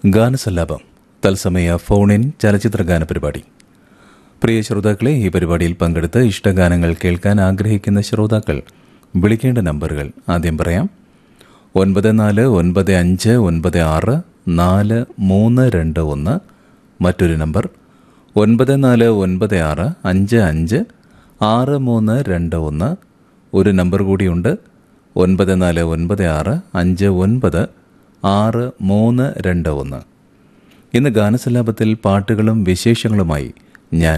ഗാനസല്ലാപം തത്സമയ phone in ചലച്ചിത്ര ഗാന പരിപാടി. പ്രിയ ശ്രോതാക്കളെ, ഈ പരിപാടിയിൽ പങ്കെടുത്ത് ഇഷ്ടഗാനങ്ങൾ കേൾക്കാൻ ആഗ്രഹിക്കുന്ന ശ്രോതാക്കൾ വിളിക്കേണ്ട നമ്പറുകൾ ആദ്യം പറയാം. 9495964321. മറ്റൊരു നമ്പർ 9496556321. ഒരു നമ്പർ കൂടിയുണ്ട്, 9496596321. ഇന്ന് ഗാനസല്ലാപത്തിൽ പാട്ടുകളും വിശേഷങ്ങളുമായി ഞാൻ